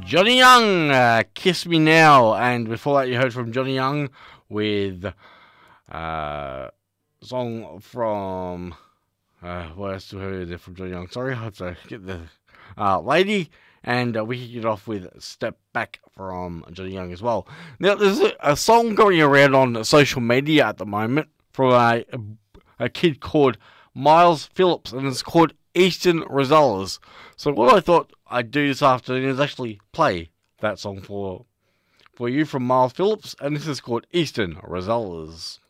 Johnny Young, Kiss Me Now. And before that, you heard from Johnny Young with song from. What else do we heard there from Johnny Young? Sorry, I have to get the Lady. And we kicked it off with Step Back from Johnny Young as well. Now, there's a song going around on social media at the moment from a kid called Miles Phillips, and it's called Eastern Rosellas. So what I thought I'd do this afternoon is actually play that song for you from Miles Phillips, and this is called Eastern Rosellas.